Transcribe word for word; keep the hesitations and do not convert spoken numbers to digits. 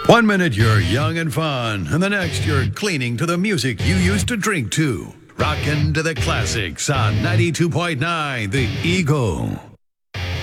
One minute you're young and fun, and the next you're cleaning to the music you used to drink to. Rockin' to the classics on ninety-two point nine The Eagle.